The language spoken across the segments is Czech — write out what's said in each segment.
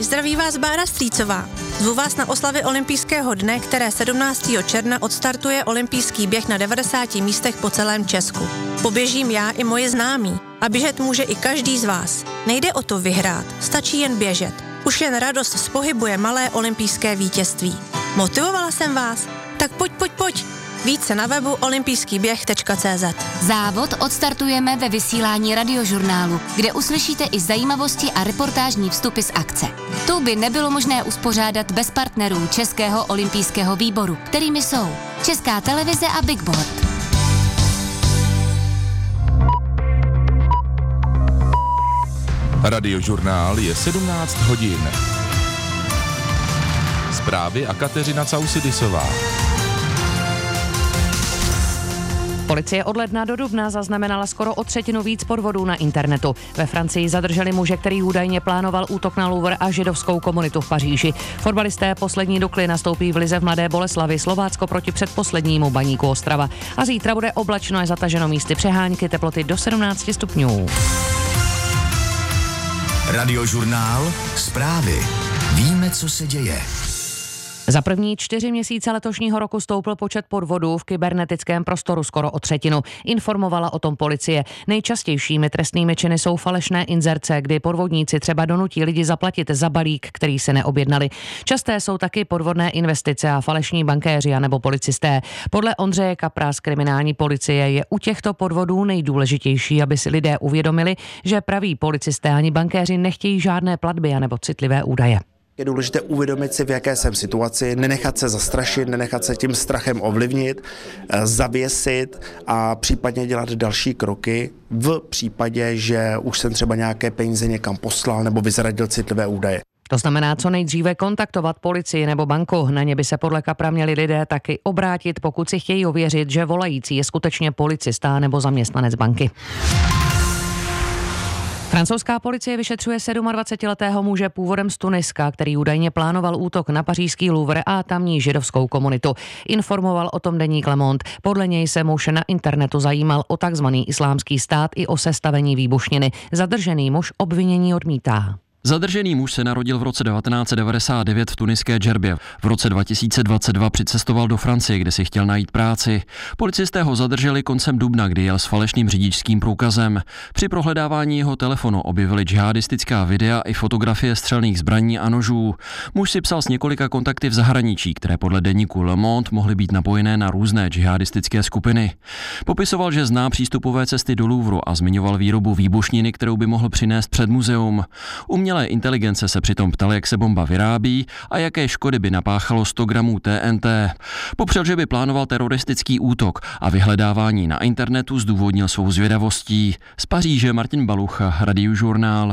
Zdraví vás Bára Strýcová. Zvu vás na oslavy olympijského dne, které 17. června odstartuje olympijský běh na 90 místech po celém Česku. Poběžím já i moje známí a běžet může i každý z vás. Nejde o to vyhrát, stačí jen běžet. Už jen radost z pohybu je malé olympijské vítězství. Motivovala jsem vás? Tak pojď. Více na webu olympijskýběh.cz. Závod odstartujeme ve vysílání Radiožurnálu, kde uslyšíte i zajímavosti a reportážní vstupy z akce. Tu by nebylo možné uspořádat bez partnerů Českého olympijského výboru, kterými jsou Česká televize a Big Board. Radiožurnál je 17 hodin. Zprávy a Kateřina Causydisová. Policie od ledna do dubna zaznamenala skoro o třetinu víc podvodů na internetu. Ve Francii zadrželi muže, který údajně plánoval útok na Louvre a židovskou komunitu v Paříži. Fotbalisté poslední dukly nastoupí v lize v Mladé Boleslavi, Slovácko proti předposlednímu Baníku Ostrava. A zítra bude oblačno a zataženo místy přehánky, teploty do 17 stupňů. Radiožurnál, zprávy. Víme, co se děje. Za první 4 měsíce letošního roku stoupl počet podvodů v kybernetickém prostoru skoro o třetinu. Informovala o tom policie. Nejčastějšími trestnými činy jsou falešné inzerce, kdy podvodníci třeba donutí lidi zaplatit za balík, který si neobjednali. Časté jsou taky podvodné investice a falešní bankéři anebo policisté. Podle Ondřeje Kapra z kriminální policie je u těchto podvodů nejdůležitější, aby si lidé uvědomili, že praví policisté ani bankéři nechtějí žádné platby anebo citlivé údaje. Je důležité uvědomit si, v jaké jsem situaci, nenechat se zastrašit, nenechat se tím strachem ovlivnit, zavěsit a případně dělat další kroky v případě, že už jsem třeba nějaké peníze někam poslal nebo vyzradil citlivé údaje. To znamená co nejdříve kontaktovat policii nebo banku. Na ně by se podle Kapra měli lidé taky obrátit, pokud si chtějí ověřit, že volající je skutečně policista nebo zaměstnanec banky. Francouzská policie vyšetřuje 27letého muže původem z Tuniska, který údajně plánoval útok na pařížský Louvre a tamní židovskou komunitu. Informoval o tom deník Le Monde. Podle něj se muž na internetu zajímal o takzvaný islámský stát i o sestavení výbušniny. Zadržený muž obvinění odmítá. Zadržený muž se narodil v roce 1999 v tuniské Džerbě. V roce 2022 přicestoval do Francie, kde si chtěl najít práci. Policisté ho zadrželi koncem dubna, kdy jel s falešným řidičským průkazem. Při prohledávání jeho telefonu objevili džihadistická videa i fotografie střelných zbraní a nožů. Muž si psal s několika kontakty v zahraničí, které podle deníku Le Monde mohly být napojené na různé džihadistické skupiny. Popisoval, že zná přístupové cesty do Louvru a zmiňoval výrobu výbušniny, kterou by mohl přinést před muzeum. Umělé inteligence se přitom ptal, jak se bomba vyrábí a jaké škody by napáchalo 100 gramů TNT. Popřel, že by plánoval teroristický útok a vyhledávání na internetu zdůvodnil svou zvědavostí. Z Paříže Martin Balucha, Radiožurnál.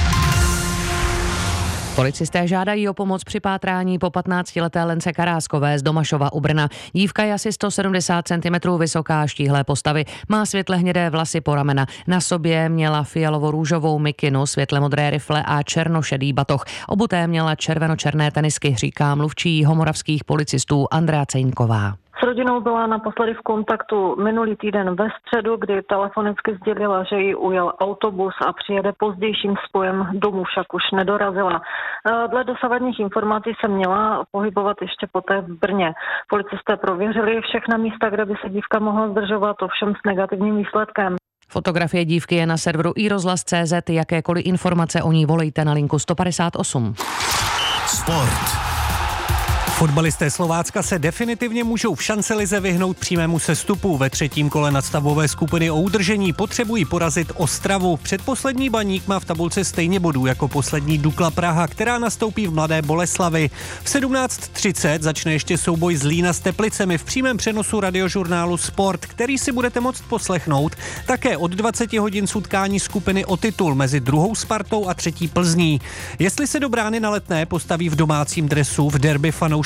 Policisté žádají o pomoc při pátrání po 15leté Lence Karáskové z Domašova u Brna. Dívka je asi 170 cm vysoká, štíhlé postavy, má světle hnědé vlasy po ramena. Na sobě měla fialovo-růžovou mikinu, světle modré rifle a černošedý batoh. Obuté měla červeno-černé tenisky, říká mluvčí jihomoravských policistů Andrea Cejnková. S rodinou byla naposledy v kontaktu minulý týden ve středu, kdy telefonicky sdělila, že jí ujel autobus a přijede pozdějším spojem domů, však už nedorazila. Dle dosavadních informací se měla pohybovat ještě poté v Brně. Policisté prověřili všechna místa, kde by se dívka mohla zdržovat, ovšem s negativním výsledkem. Fotografie dívky je na serveru iRozhlas.cz. Jakékoliv informace o ní volejte na linku 158. Sport. Fotbalisté Slovácka se definitivně můžou v šancelize vyhnout přímému sestupu. Ve třetím kole nadstavbové skupiny o udržení potřebují porazit Ostravu. Předposlední Baník má v tabulce stejně bodů jako poslední Dukla Praha, která nastoupí v Mladé Boleslavi. V 17:30 začne ještě souboj Zlína s Teplicemi v přímém přenosu Radiožurnálu Sport, který si budete moct poslechnout také od 20 hodin z utkání skupiny o titul mezi druhou Spartou a třetí Plzní. Jestli se do brány na Letné postaví v domácím dresu v derby fanoušků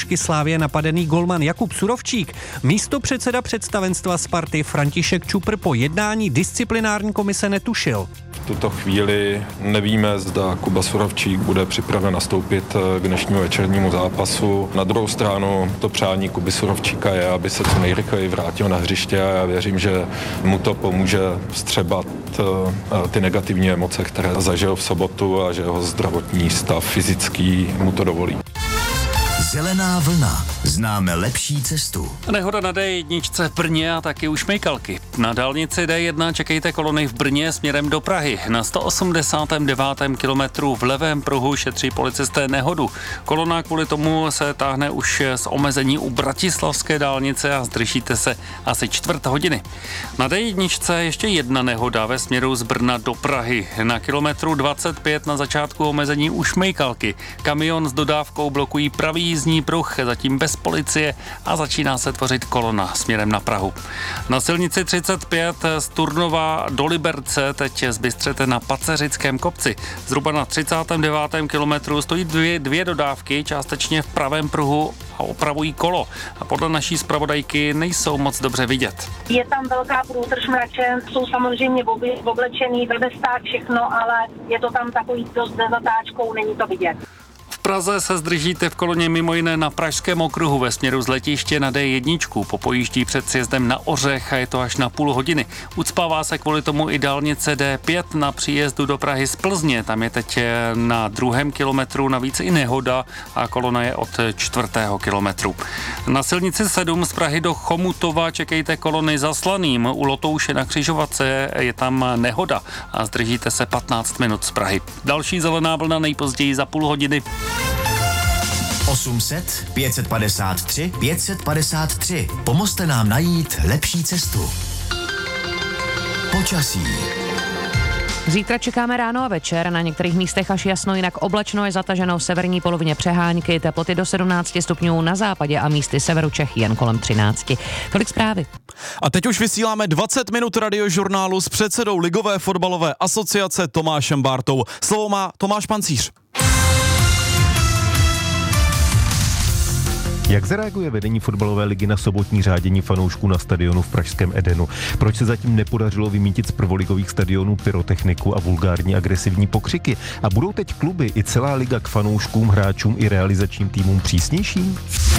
fanoušky Slávie napadený golman Jakub Surovčík. Místopředseda představenstva Sparty František Čupr po jednání disciplinární komise netušil. V tuto chvíli nevíme, zda Kuba Surovčík bude připraven nastoupit k dnešnímu večernímu zápasu. Na druhou stranu to přání Kuby Surovčíka je, aby se co nejrychleji vrátil na hřiště a já věřím, že mu to pomůže vstřebat ty negativní emoce, které zažil v sobotu a že jeho zdravotní stav fyzický mu to dovolí. Zelená vlna. Známe lepší cestu. Nehoda na D1 v Brně a taky u Šmejkalky. Na dálnici D1 čekejte kolony v Brně směrem do Prahy. Na 189. kilometru v levém pruhu šetří policisté nehodu. Kolona kvůli tomu se táhne už z omezení u bratislavské dálnice a zdržíte se asi čtvrt hodiny. Na D1 ještě jedna nehoda ve směru z Brna do Prahy. Na kilometru 25 na začátku omezení u Šmejkalky. Kamion s dodávkou blokují pravý jízdní pruh, zatím bez policie a začíná se tvořit kolona směrem na Prahu. Na silnici 35 z Turnova do Liberce teď zbystřete na Paceřickém kopci. Zhruba na 39. kilometru stojí dvě dodávky částečně v pravém pruhu a opravují kolo. A podle naší zpravodajky nejsou moc dobře vidět. Je tam velká průtrž mračen, jsou samozřejmě oblečený ve vestách všechno, ale je to tam takový dost se zatáčkou, není to vidět. V Praze se zdržíte v koloně mimo jiné na Pražském okruhu ve směru z letiště na D1. Popojíždí před sjezdem na Ořech a je to až na půl hodiny. Ucpává se kvůli tomu i dálnice D5 na příjezdu do Prahy z Plzně. Tam je teď na 2. kilometru navíc i nehoda a kolona je od 4. kilometru. Na silnici 7 z Prahy do Chomutova čekejte kolony za Slaným. U Lotouše na křižovatce je tam nehoda a zdržíte se 15 minut z Prahy. Další zelená vlna nejpozději za půl hodiny. 800 553 553. Pomozte nám najít lepší cestu. Počasí. Zítra čekáme ráno a večer, na některých místech až jasno, jinak oblačno, je zataženo v severní polovině přehánky, teploty do 17 stupňů na západě a místy severu Čech jen kolem 13. Tolik zprávy. A teď už vysíláme 20 minut radiožurnálu s předsedou Ligové fotbalové asociace Tomášem Bártou. Slovo má Tomáš Pancíř. Jak zareaguje vedení fotbalové ligy na sobotní řádění fanoušků na stadionu v pražském Edenu? Proč se zatím nepodařilo vymítit z prvoligových stadionů pyrotechniku a vulgární agresivní pokřiky? A budou teď kluby i celá liga k fanouškům, hráčům i realizačním týmům přísnější?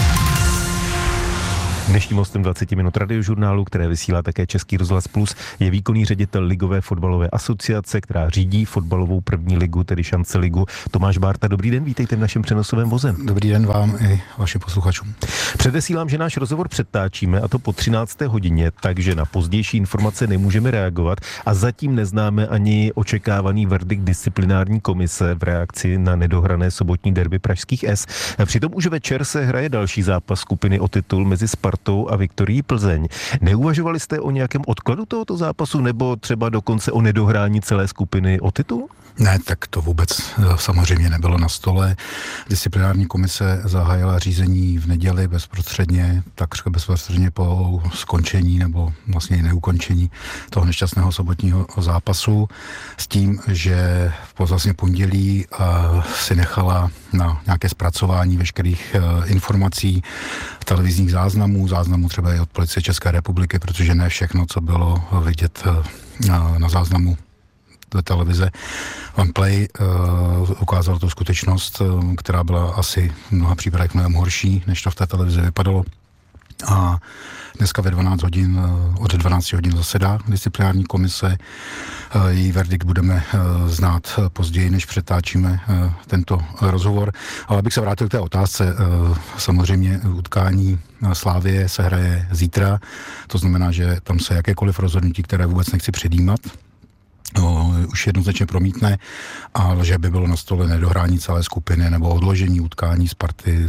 Dnešním hostem 20 minut radiožurnálu, které vysílá také Český rozhlas Plus, je výkonný ředitel Ligové fotbalové asociace, která řídí fotbalovou první ligu, tedy Šance ligu. Tomáš Bárta, dobrý den, vítejte v našem přenosovém voze. Dobrý den vám i vašim posluchačům. Předesílám, že náš rozhovor předtáčíme, a to po 13. hodině, takže na pozdější informace nemůžeme reagovat a zatím neznáme ani očekávaný verdikt disciplinární komise v reakci na nedohrané sobotní derby pražských S. Přitom už večer se hraje další zápas skupiny o titul mezi Spartou a Viktorií Plzeň. Neuvažovali jste o nějakém odkladu tohoto zápasu nebo třeba dokonce o nedohrání celé skupiny o titul? Ne, tak to vůbec samozřejmě nebylo na stole. Disciplinární komise zahájila řízení v neděli takřka bezprostředně po skončení nebo vlastně i neukončení toho nešťastného sobotního zápasu s tím, že vlastně pondělí si nechala na nějaké zpracování veškerých informací, televizních záznamů třeba i od Policie České republiky, protože ne všechno, co bylo vidět na záznamu do televize OnePlay, ukázal tu skutečnost, která byla asi v mnoha případech mnohem horší, než to v té televizi vypadalo. A dneska od 12 hodin zasedá disciplinární komise. Její verdikt budeme znát později, než přetáčíme tento rozhovor. Ale abych se vrátil k té otázce, samozřejmě utkání Slávie se hraje zítra, to znamená, že tam se jakékoliv rozhodnutí, které vůbec nechci předjímat, už jednoznačně promítne, ale že by bylo na stole nedohrání celé skupiny nebo odložení utkání Sparty,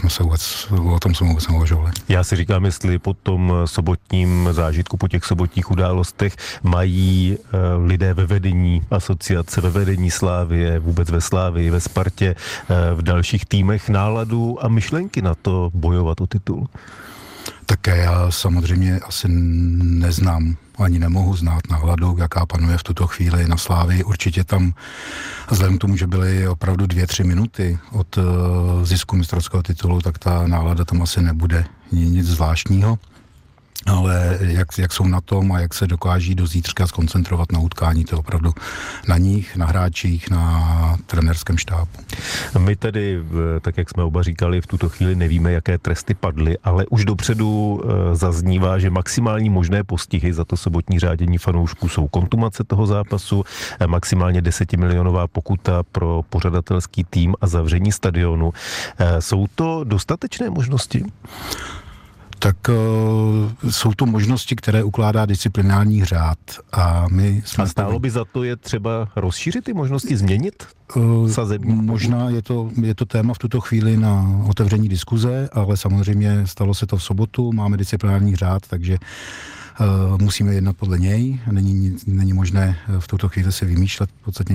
o tom jsme vůbec neuvažovali. Já si říkám, jestli po tom sobotním zážitku, po těch sobotních událostech mají lidé ve vedení asociace, ve vedení Slávie, vůbec ve Slávii, ve Spartě, v dalších týmech náladu a myšlenky na to bojovat o titul? Tak těžké. Já samozřejmě asi neznám, ani nemohu znát náladu, jaká panuje v tuto chvíli na Slávii. Určitě tam, vzhledem k tomu, že byly opravdu 2-3 minuty od zisku mistrovského titulu, tak ta nálada tam asi nebude nic zvláštního. Ale jak jsou na tom a jak se dokáží do zítřka zkoncentrovat na utkání, to je opravdu na nich, na hráčích, na trenérském štábu. My tedy, tak jak jsme oba říkali, v tuto chvíli nevíme, jaké tresty padly, ale už dopředu zaznívá, že maximální možné postihy za to sobotní řádění fanoušků jsou kontumace toho zápasu, maximálně 10milionová pokuta pro pořadatelský tým a zavření stadionu. Jsou to dostatečné možnosti? Tak jsou to možnosti, které ukládá disciplinární řád. A stálo by za to je třeba rozšířit ty možnosti, změnit sazební? Možná je to téma v tuto chvíli na otevření diskuze, ale samozřejmě stalo se to v sobotu, máme disciplinární řád, takže musíme jednat podle něj. Není možné v tuto chvíli si vymýšlet v podstatě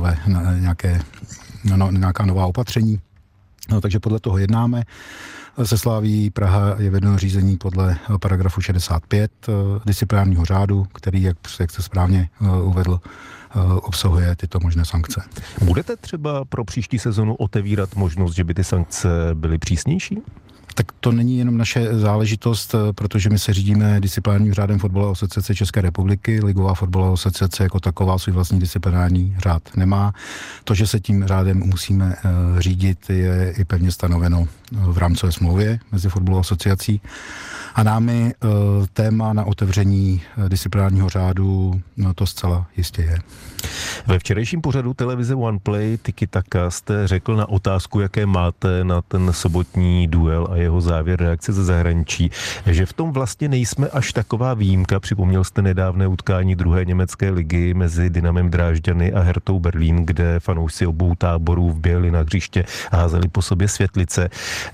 nějaká nová opatření. No, takže podle toho jednáme. Se Slaví Praha je vedeno řízení podle paragrafu 65 disciplinárního řádu, který, jak jste správně uvedl, obsahuje tyto možné sankce. Budete třeba pro příští sezonu otevírat možnost, že by ty sankce byly přísnější? Tak to není jenom naše záležitost, protože my se řídíme disciplinárním řádem Fotbalové asociace České republiky. Ligová fotbalová asociace jako taková svůj vlastní disciplinární řád nemá. To, že se tím řádem musíme řídit, je i pevně stanoveno v rámcové smlouvě mezi fotbalovou asociací. A námi téma na otevření disciplinárního řádu, no to zcela jistě je. Ve včerejším pořadu televize OnePlay Tiki Taka jste řekl na otázku, jaké máte na ten sobotní duel a jeho závěr reakce ze zahraničí, že v tom vlastně nejsme až taková výjimka. Připomněl jste nedávné utkání druhé německé ligy mezi Dynamem Drážďany a Hertou Berlín, kde fanoušci obou táborů vběhli na hřiště a házeli po sobě světlice.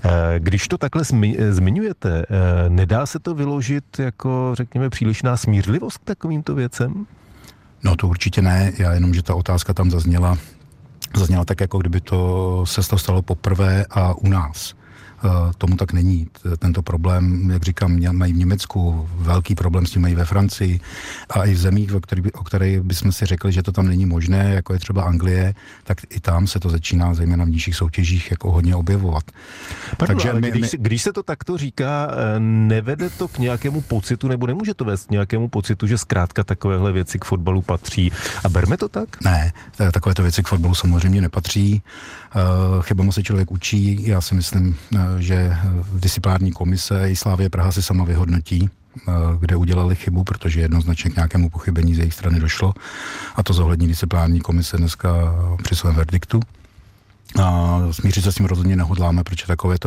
Když to takhle zmiňujete, nedá se to vyložit jako, řekněme, přílišná smířlivost k takovýmto věcem? No to určitě ne, já jenom, že ta otázka tam zazněla tak, jako kdyby to se stalo poprvé a u nás. Tomu tak není. Tento problém, jak říkám, mají v Německu, velký problém s tím mají ve Francii a i v zemích, o kterých bychom si řekli, že to tam není možné, jako je třeba Anglie, tak i tam se to začíná, zejména v nižších soutěžích, jako hodně objevovat. Takže když se to takto říká, nevede to k nějakému pocitu, nebo nemůže to vést k nějakému pocitu, že zkrátka takovéhle věci k fotbalu patří? A berme to tak? Ne, takovéto věci k fotbalu samozřejmě nepatří. Chybama se člověk učí. Já si myslím, že disciplinární komise i Slavie Praha si sama vyhodnotí, kde udělali chybu, protože jednoznačně k nějakému pochybení z jejich strany došlo. A to zohlední disciplinární komise dneska při svém verdiktu. A smířit se s tím rozhodně nehodláme, protože takovéto